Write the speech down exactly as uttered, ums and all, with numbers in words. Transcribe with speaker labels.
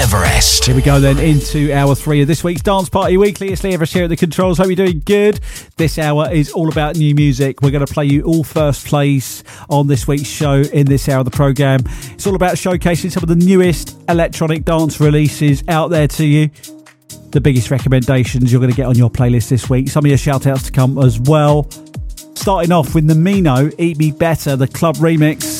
Speaker 1: Everest.
Speaker 2: Here we go then into hour three of this week's Dance Party Weekly. It's Lee Everest here at the controls. Hope you're doing good. This hour is all about new music. We're going to play you all first place on this week's show in this hour of the programme. It's all about showcasing some of the newest electronic dance releases out there to you. The biggest recommendations you're going to get on your playlist this week. Some of your shout outs to come as well. Starting off with the Mino, Eat Me Better, the club remix.